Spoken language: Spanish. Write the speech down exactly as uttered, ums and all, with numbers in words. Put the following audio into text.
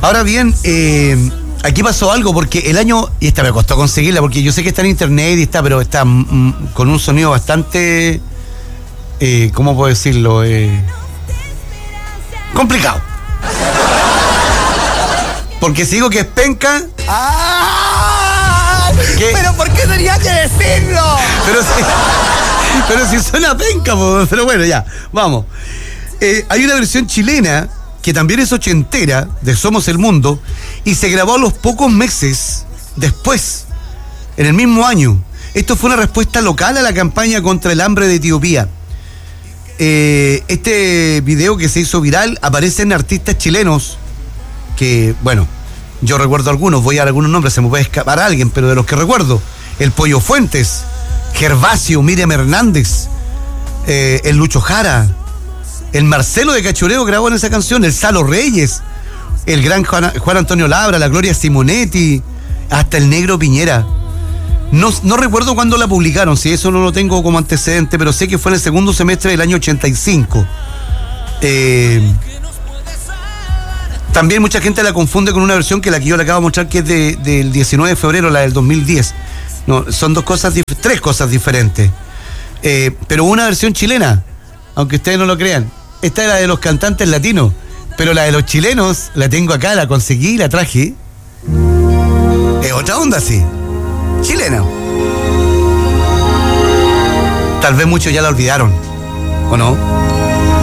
Ahora bien, eh, aquí pasó algo, porque el año, y esta me costó conseguirla, porque yo sé que está en internet y está, pero está mm, con un sonido bastante, eh, ¿cómo puedo decirlo? Eh, complicado. Porque si digo que es penca... ¡Ah! ¿Qué? ¿Pero por qué tenía que decirlo? Pero si, pero si suena penca, po, pero bueno, ya, vamos. Eh, hay una versión chilena que también es ochentera, de Somos el Mundo, y se grabó a los pocos meses después, en el mismo año. Esto fue una respuesta local a la campaña contra el hambre de Etiopía. Eh, este video que se hizo viral, aparecen artistas chilenos que, bueno, yo recuerdo algunos, voy a dar algunos nombres, se me puede escapar a alguien, pero de los que recuerdo, el Pollo Fuentes, Gervasio, Miriam Hernández, eh, el Lucho Jara, el Marcelo de Cachureo grabó en esa canción, el Salo Reyes, el gran Juan, Juan Antonio Labra, la Gloria Simonetti, hasta el Negro Piñera. No, no recuerdo cuándo la publicaron, si eso no lo tengo como antecedente, pero sé que fue en el segundo semestre del año ochenta y cinco. Eh, también mucha gente la confunde con una versión que la que yo le acabo de mostrar, que es de, del diecinueve de febrero, la del dos mil diez. No, son dos cosas, tres cosas diferentes. Eh, pero una versión chilena, aunque ustedes no lo crean. Esta era de los cantantes latinos, pero la de los chilenos la tengo acá, la conseguí, la traje. Es otra onda, sí. Chilena. Tal vez muchos ya la olvidaron, ¿o no?